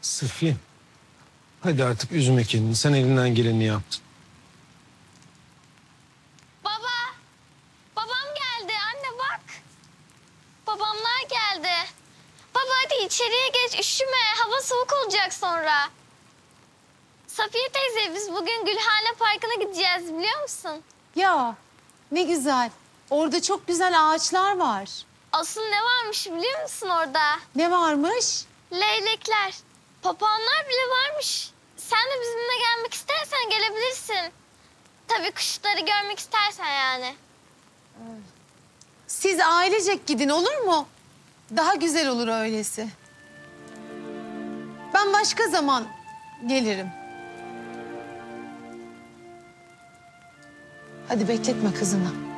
Safiye. Hadi artık üzme kendini. Sen elinden geleni yaptın. Baba, babam geldi. Anne bak. Babamlar geldi. Baba hadi içeriye geç, üşüme. Hava soğuk olacak sonra. Safiye teyze, biz bugün Gülhane Parkı'na gideceğiz biliyor musun? Ya ne güzel. Orada çok güzel ağaçlar var. Asıl ne varmış biliyor musun orada? Ne varmış? Leylekler. Papağanlar bile varmış. Sen de bizimle gelmek istersen gelebilirsin. Tabii kuşları görmek istersen yani. Siz ailecek gidin olur mu? Daha güzel olur öylesi. Ben başka zaman gelirim. Hadi bekletme kızını.